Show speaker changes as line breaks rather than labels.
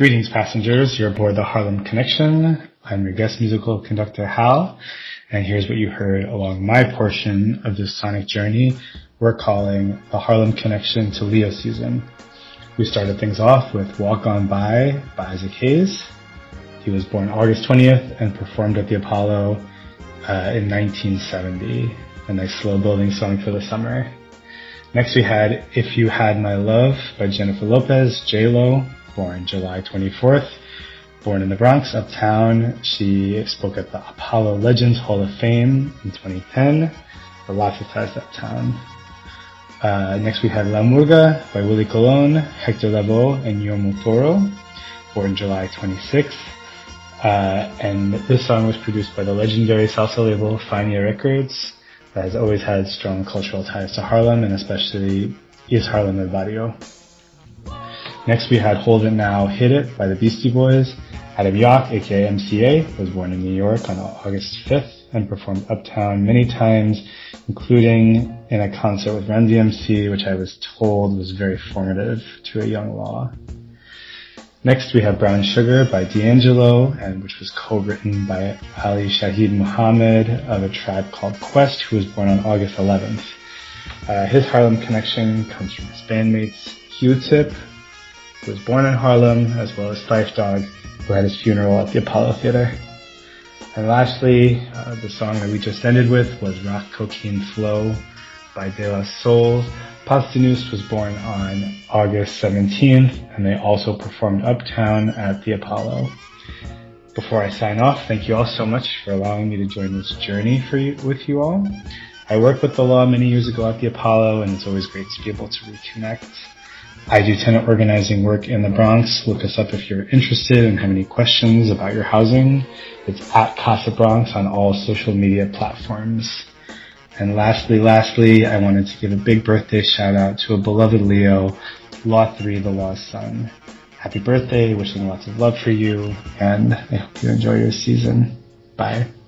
Greetings, passengers. You're aboard the Harlem Connection. I'm your guest musical conductor, Hal, and here's what you heard along my portion of this sonic journey we're calling the Harlem Connection to Leo season. We started things off with Walk On By Isaac Hayes. He was born August 20th and performed at the Apollo in 1970. A nice slow building song for the summer. Next we had If You Had My Love by Jennifer Lopez, J-Lo, born July 24th. Born in the Bronx, Uptown, she spoke at the Apollo Legends Hall of Fame in 2010. Lots of ties to Uptown. Next we had La Murga by Willie Colon, Hector Lavoe, and Yomo Toro, born July 26th. And this song was produced by the legendary salsa label Fania Records, that has always had strong cultural ties to Harlem, and especially East Harlem and Barrio. Next we had Hold It Now, Hit It by the Beastie Boys. Adam Yauch, aka MCA, was born in New York on August 5th and performed Uptown many times, including in a concert with Run DMC, which I was told was very formative to a young Law. Next we have Brown Sugar by D'Angelo, and which was co-written by Ali Shaheed Muhammad of A Tribe Called Quest, who was born on August 11th. His Harlem connection comes from his bandmates Q-Tip, who was born in Harlem, as well as Phife Dawg, who had his funeral at the Apollo Theater. And lastly, the song that we just ended with was Rock Cocaine Flow by De La Soul. Posthumous was born on August 17th, and they also performed Uptown at the Apollo. Before I sign off, thank you all so much for allowing me to join this journey with you all. I worked with the Law many years ago at the Apollo, and it's always great to be able to reconnect. I do tenant organizing work in the Bronx. Look us up if you're interested and have any questions about your housing. It's at Casa Bronx on all social media platforms. And lastly, I wanted to give a big birthday shout out to a beloved Leo, Law 3, the Law's son. Happy birthday, wishing lots of love for you, and I hope you enjoy your season. Bye.